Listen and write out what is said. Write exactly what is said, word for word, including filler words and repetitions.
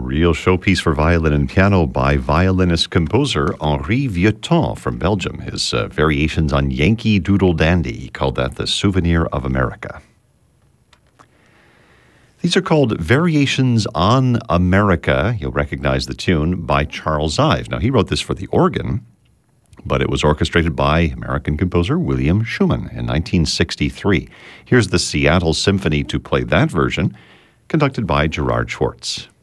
real showpiece for violin and piano by violinist-composer Henri Vieuxtemps from Belgium. His uh, variations on Yankee Doodle Dandy. He called that the Souvenir of America. These are called Variations on America. You'll recognize the tune by Charles Ives. Now, he wrote this for the organ, but it was orchestrated by American composer William Schumann in nineteen sixty-three. Here's the Seattle Symphony to play that version, conducted by Gerard Schwartz.